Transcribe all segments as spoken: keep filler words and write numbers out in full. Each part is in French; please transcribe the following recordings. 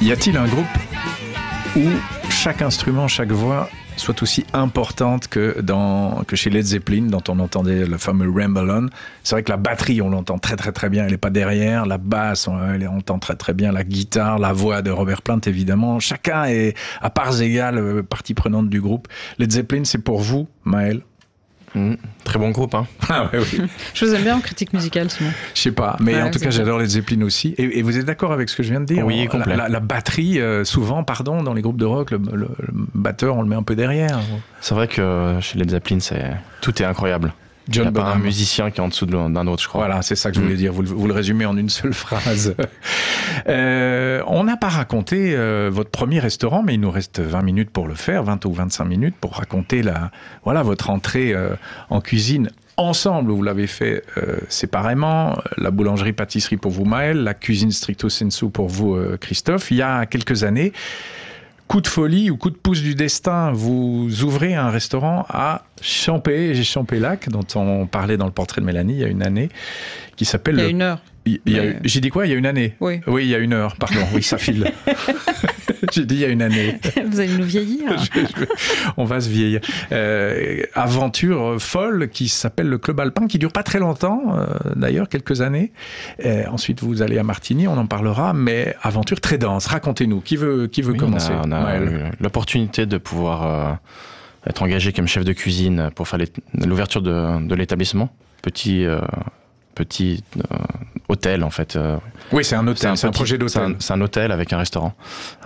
Y a-t-il un groupe où chaque instrument, chaque voix soit aussi importante que, dans, que chez Led Zeppelin, dont on entendait le fameux Ramble On? C'est vrai que la batterie, on l'entend très très très bien, elle n'est pas derrière. La basse, on, elle, on entend très très bien. La guitare, la voix de Robert Plant, évidemment. Chacun est à parts égales partie prenante du groupe. Led Zeppelin, c'est pour vous, Maël? Mmh, très bon groupe, hein. Ah ouais, oui. Je vous aime bien en critique musicale, sinon. Je sais pas, mais ouais, en tout cas, j'adore les Zeppelin aussi. Et, et vous êtes d'accord avec ce que je viens de dire? Oui, on, complet. La, la, la batterie, euh, souvent, pardon, dans les groupes de rock, le, le, le batteur, on le met un peu derrière. C'est vrai que chez Led Zeppelin, c'est... tout est incroyable. John Il n'y a pas un Bonham. musicien qui est en dessous de d'un autre, je crois. Voilà, c'est ça que je voulais mmh. dire. Vous, vous le résumez en une seule phrase. euh, on n'a pas raconté euh, votre premier restaurant, mais il nous reste vingt minutes pour le faire, vingt ou vingt-cinq minutes pour raconter la, voilà, votre entrée euh, en cuisine ensemble. Vous l'avez fait euh, séparément. La boulangerie-pâtisserie pour vous, Maël. La cuisine stricto sensu pour vous, euh, Christophe. Il y a quelques années, coup de folie ou coup de pouce du destin, vous ouvrez un restaurant à Champé, Champé-Lac, dont on parlait dans le portrait de Mélanie il y a une année, qui s'appelle... Il y a le... une heure. Il y a... Mais... J'ai dit quoi? Il y a une année? Oui. Oui, il y a une heure, pardon. Oui, ça file. J'ai dit il y a une année. Vous allez nous vieillir. je, je... On va se vieillir. Euh, aventure folle qui s'appelle le Club Alpin, qui dure pas très longtemps, euh, d'ailleurs, quelques années. Euh, ensuite, vous allez à Martigny, on en parlera, mais aventure très dense. Racontez-nous. Qui veut, qui veut oui, commencer? On a, on a eu l'opportunité de pouvoir euh, être engagé comme chef de cuisine pour faire l'ouverture de, de l'établissement. Petit... Euh, petit euh, hôtel en fait. Euh, oui, c'est un hôtel, c'est un, c'est un, petit, projet d'hôtel. C'est un, un hôtel avec un restaurant.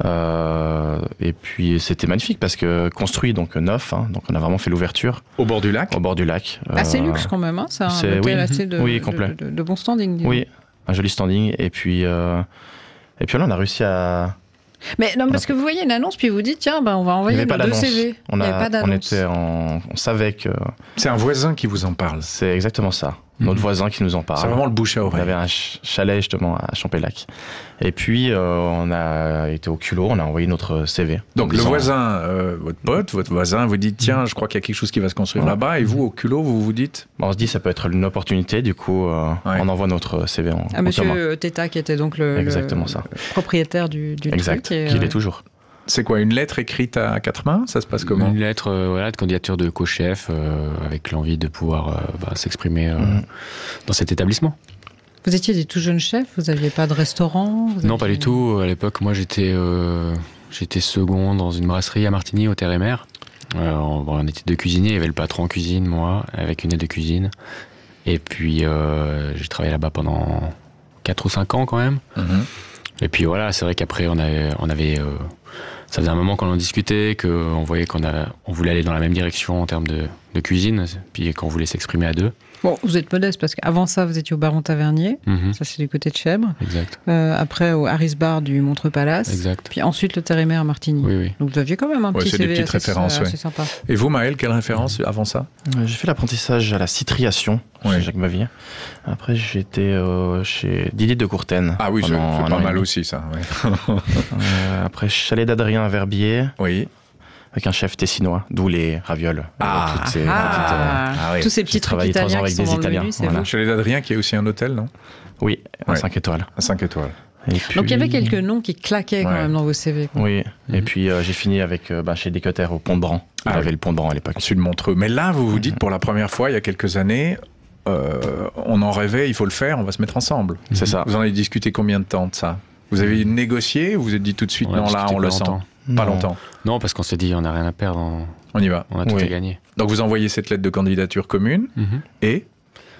Euh, et puis c'était magnifique parce que construit donc neuf, hein, donc on a vraiment fait l'ouverture. Au bord du lac. Au bord du lac. Assez euh, luxe quand même, hein, c'est un c'est, hôtel oui, assez de, oui, complet. de, de, de bon standing. Oui, un joli standing. Et puis, euh, et puis là on a réussi à... Mais non, parce que vous voyez une annonce, puis vous dites, tiens, ben, on va envoyer nos deux C V. On, a, Il n'y avait pas d'annonce. On, était en, on savait que... C'est un voisin qui vous en parle. C'est exactement ça. Notre mmh. voisin qui nous en parle. C'est vraiment le bouche à oreille. On avait un chalet justement à Champé-Lac. Et puis euh, on a été au culot, on a envoyé notre C V. Donc le voisin, euh, votre pote, votre voisin vous dit tiens, je crois qu'il y a quelque chose qui va se construire ouais. là-bas. Et vous au culot, vous vous dites bon, on se dit ça peut être une opportunité. Du coup, euh, ouais. on envoie notre C V en. Ah, Monsieur Teta qui était donc le, exactement le, ça. le propriétaire du, du exact. truc. Exact. Qui euh... l'est toujours. C'est quoi, une lettre écrite à quatre mains? Ça se passe comment? Une lettre euh, voilà, de candidature de co-chef euh, avec l'envie de pouvoir euh, bah, s'exprimer euh, mmh. dans cet établissement. Vous étiez des tout jeunes chefs? Vous n'aviez pas de restaurant? Non, aviez... pas du tout. À l'époque, moi, j'étais, euh, j'étais second dans une brasserie à Martigny, au Terre et Mer. Euh, on, on était deux cuisiniers. Il y avait le patron en cuisine, moi, avec une aide de cuisine. Et puis, euh, j'ai travaillé là-bas pendant quatre ou cinq ans quand même. Mmh. Et puis voilà, c'est vrai qu'après, on avait... On avait euh, ça faisait un moment qu'on en discutait, qu'on voyait qu'on a, on voulait aller dans la même direction en termes de, de cuisine, puis qu'on voulait s'exprimer à deux. Bon, vous êtes modeste parce qu'avant ça, vous étiez au Baron Tavernier, mm-hmm. ça c'est du côté de Chèvres. Exact. Euh, après au Harris Bar du Montreux Palace. Exact. Puis ensuite le Terre et Mer à Martigny. Oui, oui. Donc vous aviez quand même un ouais, petit c'est C V des petites assez, références, assez ouais. sympa. Et vous, Maël, quelle référence avant ça? J'ai fait l'apprentissage à la citriation ouais. chez Jacques Bavier. Après, j'étais euh, chez Didier de Courtaine. Ah oui, c'est, c'est pas mal aussi ça. Ouais. euh, après, Chalet d'Adrien à Verbier. Oui. Avec un chef tessinois, d'où les ravioles. Ah, toutes ces, ah, petites, euh, ah oui. Tous ces petits trucs italiens qui sont dans le menu, c'est voilà. Chalet d'Adrien qui est aussi un hôtel, non? Oui, à ouais. cinq étoiles. À cinq étoiles. Et puis... Donc il y avait quelques noms qui claquaient quand ouais. même dans vos C V. Quoi. Oui, mmh. et puis euh, j'ai fini avec euh, bah, chez Décoteur au Pont de Bran. Il ah, avait oui. le Pont de Bran à l'époque. Sud Montreux. Mais là, vous vous dites mmh. pour la première fois, il y a quelques années, euh, on en rêvait, il faut le faire, on va se mettre ensemble. Mmh. C'est ça. Vous en avez discuté combien de temps de ça? Vous avez négocié ou vous vous êtes dit tout de suite, on non là, on le sent? Pas non. longtemps. Non, parce qu'on s'est dit, on n'a rien à perdre. On, on y va. On a tout oui. à gagner. Donc vous envoyez cette lettre de candidature commune mm-hmm. et... et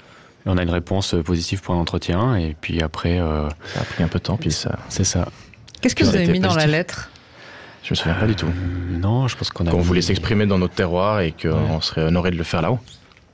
on a une réponse positive pour un entretien et puis après... Euh, ça a pris un peu de temps, puis ça... C'est ça. Qu'est-ce que vous avez mis positif. Dans la lettre? Je me souviens pas du tout. Euh, non, je pense qu'on a... Qu'on mis... voulait s'exprimer dans notre terroir et qu'on ouais. serait honoré de le faire là-haut.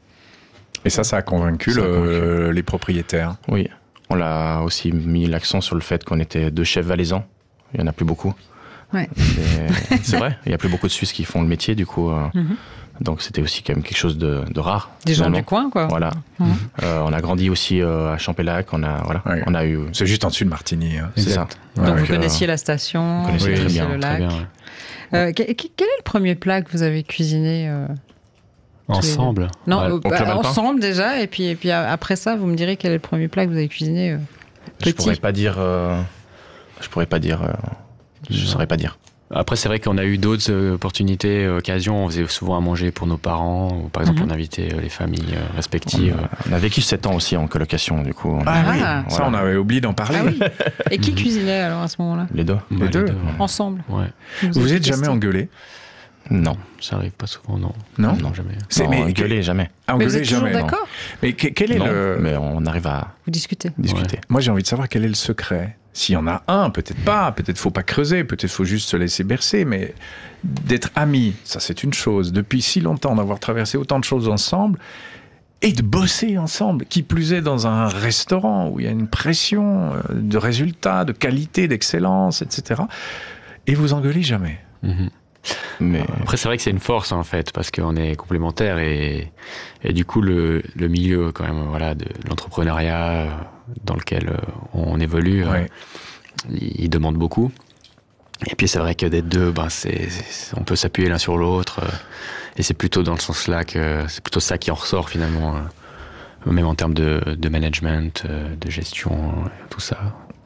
Et ça, ça a convaincu, ça le, a convaincu. les propriétaires? Oui. On a aussi mis l'accent sur le fait qu'on était deux chefs valaisans. Il n'y en a plus beaucoup. Ouais. C'est vrai, il n'y a plus beaucoup de Suisses qui font le métier, du coup. Euh, mm-hmm. Donc c'était aussi quand même quelque chose de, de rare. Des gens du coin, quoi. Voilà. Mm-hmm. Euh, on a grandi aussi euh, à Champé-Lac. On a, voilà. Ouais. On a eu. C'est juste en dessus de Martigny. Hein. C'est ça. Donc ouais, vous connaissiez euh, la station. Vous connaissiez oui, très bien, le lac. Très bien ouais. euh, quel, quel est le premier plat que vous avez cuisiné euh, ensemble? Non, ouais, euh, bah, ensemble déjà. Et puis, et puis après ça, vous me direz quel est le premier plat que vous avez cuisiné euh, petit. Je pourrais pas dire. Euh, je pourrais pas dire. Euh, Je ne saurais pas dire. Après, c'est vrai qu'on a eu d'autres euh, opportunités, euh, occasions. On faisait souvent à manger pour nos parents, ou par exemple, Mhm. on invitait euh, les familles euh, respectives. On a, on a vécu sept ans aussi en colocation, du coup. On a- Ah oui, Ah. ça on avait oublié d'en parler. Ah oui. Et qui Mhm. cuisinait alors à ce moment-là? Les deux. Bah, deux. ouais. Ensemble. Ouais. Vous avez êtes jamais testé. engueulé? Non. Ça arrive pas souvent, non. Non. Non, jamais. C'est Non, mais engueuler, jamais. Ah, Mais vous engueuler, êtes toujours jamais. d'accord? Mais que- quel est Non, le mais on arrive à Vous discutez. discuter. Moi, j'ai envie de savoir quel est le secret. S'il y en a un, peut-être pas, peut-être faut pas creuser, peut-être faut juste se laisser bercer, mais d'être amis, ça c'est une chose. Depuis si longtemps, d'avoir traversé autant de choses ensemble et de bosser ensemble, qui plus est dans un restaurant où il y a une pression euh, de résultats, de qualité, d'excellence, et cetera. Et vous engueulez jamais. Mhm. Mais Après, c'est vrai que c'est une force en fait, parce qu'on est complémentaires et, et du coup, le, le milieu quand même, voilà, de l'entrepreneuriat euh, dans lequel euh, on évolue, euh, Ouais. il, il demande beaucoup. Et puis c'est vrai que d'être deux, ben c'est, c'est- on peut s'appuyer l'un sur l'autre, euh, et c'est plutôt dans le sens-là que c'est plutôt ça qui en ressort finalement, euh, même en termes de, de management, euh, de gestion, euh, tout ça.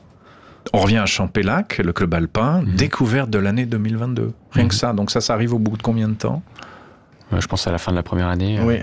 On revient à Champélac, le club alpin, Mhm. découverte de l'année deux mille vingt-deux. Rien Mhm. que ça. Donc ça, ça arrive au bout de combien de temps? Euh, je pense à la fin de la première année. euh, oui,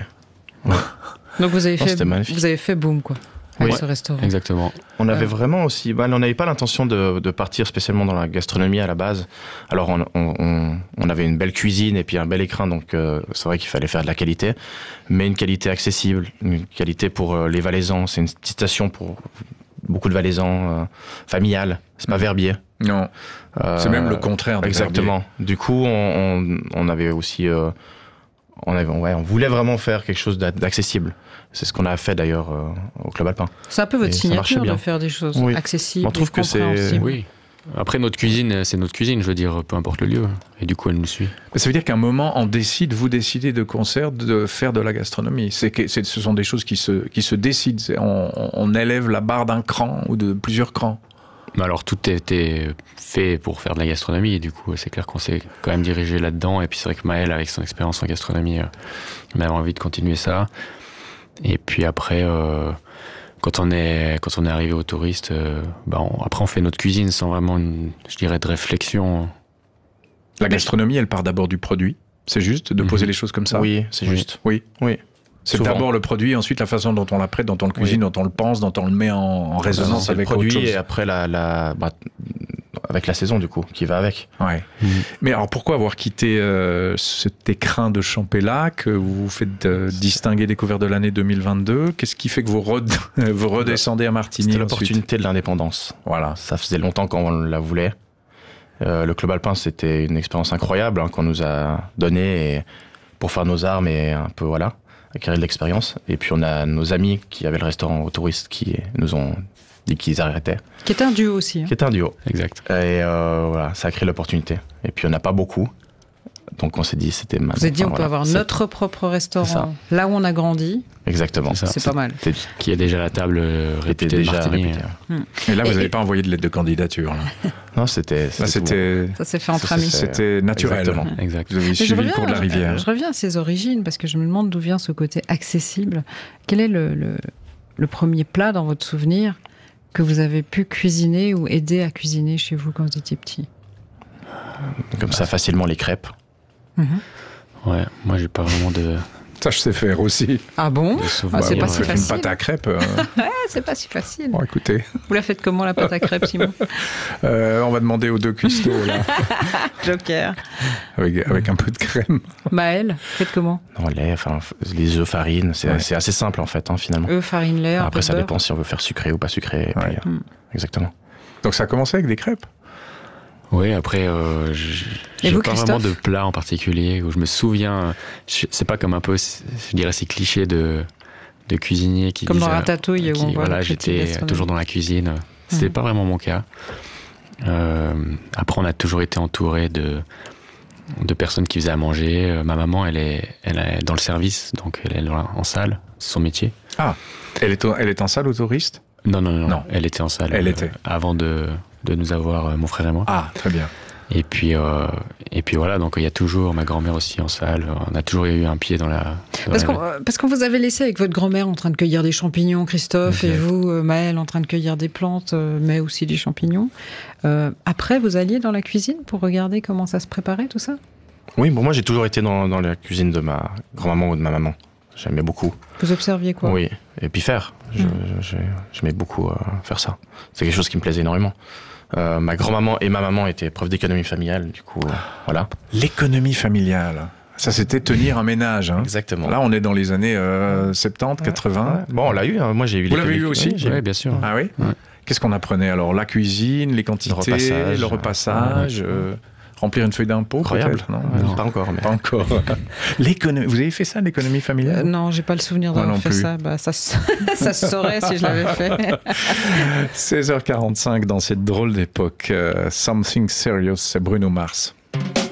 Donc vous avez Non, fait, c'était magnifique. vous avez fait boom quoi, avec Oui. ce restaurant. Exactement. on avait Euh. vraiment aussi. Bah, on n'avait pas l'intention de, de partir spécialement dans la gastronomie à la base. Alors on, on- on- on avait une belle cuisine et puis un bel écrin, donc euh, c'est vrai qu'il fallait faire de la qualité, mais une qualité accessible, une qualité pour euh, les Valaisans. C'est une petite station pour beaucoup de Valaisans, euh, familiale. C'est pas Mhm. Verbier. Non, Euh, c'est même le contraire de Exactement. Du coup, on, on, on avait aussi, euh, on avait, ouais, on voulait vraiment faire quelque chose d'a- d'accessible. C'est ce qu'on a fait d'ailleurs euh, au Club Alpin. C'est un peu votre Et ça marchait signature de bien. faire des choses Oui. accessibles, On trouve et que c'est- compréhensibles. Oui. Après, notre cuisine, c'est notre cuisine, je veux dire, peu importe le lieu. Et du coup, elle nous suit. Ça veut dire qu'à un moment, on décide, vous décidez de concert de faire de la gastronomie. C'est que, c'est, ce sont des choses qui se, qui se décident. C'est- On, on élève la barre d'un cran ou de plusieurs crans. Mais alors, tout était fait pour faire de la gastronomie. Et du coup, c'est clair qu'on s'est quand même dirigé là-dedans. Et puis, c'est vrai que Maël, avec son expérience en gastronomie, euh, on avait envie de continuer ça. Et puis après, euh, quand on est quand on est arrivé aux touristes, euh, bah on- après on fait notre cuisine sans vraiment, une, je dirais, de réflexion. La gastronomie, elle part d'abord du produit. C'est juste de poser Mhm. les choses comme ça. Oui, c'est Oui. juste. Oui. Oui. C'est Souvent. d'abord le produit, ensuite la façon dont on l'apprête, dont on le cuisine, dont on le pense, dont on le met en, en résonance C'est le avec produit autre chose. et après la, la bah, avec la saison du coup qui va avec. Ouais. Mais alors pourquoi avoir quitté euh, cet écrin de Champélac? Vous vous faites euh, distinguer découverte de l'année deux mille vingt-deux. Qu'est-ce qui fait que vous, red- vous redescendez à Martigny C'était ensuite? l'opportunité de l'indépendance. Voilà. Ça faisait longtemps qu'on la voulait. Euh, le Club Alpin, c'était une expérience incroyable hein, qu'on nous a donnée et pour faire nos armes et un peu voilà, acquérir de l'expérience. Et puis on a nos amis qui avaient le restaurant aux touristes qui nous ont dit qu'ils arrêtaient, Qui est un duo aussi. hein. qui était un duo. Exact. Et euh, voilà, ça a créé l'opportunité. Et puis on n'a pas beaucoup, donc on s'est dit c'était mal. Vous avez dit, on Enfin, peut voilà, avoir c'est- notre propre restaurant ça. là où on a grandi. Exactement. C'est ça. C'est pas mal. C'était Qui a déjà la table euh, était réputée de déjà Martigny. réputé. Et là, vous Et- n'avez et- pas envoyé de lettre de candidature. Là, Non, c'était Là, tout c'était, Ça s'est fait Ça, entre c'est- amis. c'était naturel. Exactement. Exact. Vous avez Mais suivi le cours de la euh, rivière. je reviens à ses origines parce que je me demande d'où vient ce côté accessible. Quel est le, le, le premier plat dans votre souvenir que vous avez pu cuisiner ou aider à cuisiner chez vous quand vous étiez petit? comme ça facilement les crêpes. Mhm. Ouais, moi j'ai pas vraiment de, Ça, je sais faire aussi. Ah bon? de Ah, souvenirs. c'est pas Bah, si une facile. pâte à crêpes. euh, Ouais, c'est pas si facile. Bon, écoutez, Vous la faites comment, la pâte à crêpes, Simon? euh, on va demander aux deux cuistots, là, Joker. avec, avec un peu de crème. Maëlle, faites comment? Non, lait, enfin, f- les œufs, farine, c'est Ouais. c'est assez simple en fait, hein, finalement. Œufs, farine, lait, un peu Après, de ça beurre. dépend si on veut faire sucré ou pas sucré. et Ouais. puis, euh, Mm. Exactement. Donc ça a commencé avec des crêpes. Oui, après, euh, j- Et j'ai vous, pas vraiment Christophe de plat en particulier où je me souviens. euh, je- C'est pas comme un peu, je dirais, ces clichés de, de cuisinier qui Comme disent, dans euh, Ratatouille, où qui, on voit voilà, la critique j'étais gastronomique. toujours dans la cuisine. C'était Mhm. pas vraiment mon cas. Euh, après, on a toujours été entouré de de personnes qui faisaient à manger. Euh, ma maman, elle est, elle est dans le service, donc elle est dans- en salle, c'est son métier. Elle est, au- elle est en salle aux touristes? Non, non, non, Non. elle était en salle. Elle euh, était. avant de, de nous avoir, euh, mon frère et moi. Ah, très bien. Et puis, euh, et puis voilà, donc il y a toujours ma grand-mère aussi en salle. On a toujours eu un pied dans la. Dans Parce, la... qu'on, parce qu'on vous avait laissé avec votre grand-mère en train de cueillir des champignons, Christophe, Exact. et vous, euh, Maëlle, en train de cueillir des plantes, euh, mais aussi des champignons. Euh, après, vous alliez dans la cuisine pour regarder comment ça se préparait, tout ça? Oui, bon, moi j'ai toujours été dans, dans la cuisine de ma grand-maman ou de ma maman. J'aimais beaucoup. Vous observiez quoi? Oui, et puis faire. Je, Mm. je- j'aimais beaucoup euh, faire ça. C'est quelque chose qui me plaisait énormément. Euh, ma grand-maman et ma maman étaient profs d'économie familiale, du coup, euh, voilà. L'économie familiale. Ça, c'était tenir un ménage. Hein. Exactement. Là, on est dans les années euh, soixante-dix, quatre-vingts. Ouais. Bon, on l'a eu, hein. Moi j'ai eu Vous l'avez l'économie- eu aussi? Oui, j'ai Oui, eu. bien sûr. Ah oui Ouais. Qu'est-ce qu'on apprenait alors? La cuisine, les quantités, Le repassage. le repassage, euh, remplir une feuille d'impôt, Incroyable. peut-être, non, Ouais, Non. Pas encore, mais. Pas encore. L'économie. Vous avez fait ça, l'économie Euh, familiale? non, j'ai pas le souvenir Moi d'avoir non fait plus. ça. Bah, ça, se... ça se saurait si je l'avais fait. seize heures quarante-cinq dans cette drôle d'époque. Euh, Something Serious, c'est Bruno Mars.